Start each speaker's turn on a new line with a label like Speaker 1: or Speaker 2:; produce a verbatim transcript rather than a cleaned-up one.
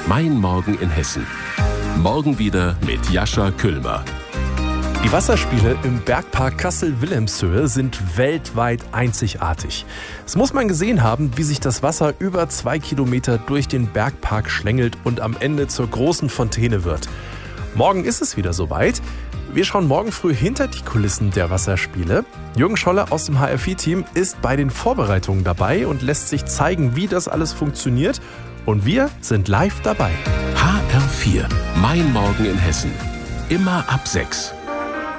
Speaker 1: Mein Morgen in Hessen. Morgen wieder mit Jascha Küllmer.
Speaker 2: Die Wasserspiele im Bergpark Kassel-Wilhelmshöhe sind weltweit einzigartig. Es muss man gesehen haben, wie sich das Wasser über zwei Kilometer durch den Bergpark schlängelt und am Ende zur großen Fontäne wird. Morgen ist es wieder soweit. Wir schauen morgen früh hinter die Kulissen der Wasserspiele. Jürgen Scholle aus dem H R vier Team ist bei den Vorbereitungen dabei und lässt sich zeigen, wie das alles funktioniert. Und wir sind live dabei.
Speaker 1: H R vier. Mein Morgen in Hessen. Immer ab sechs.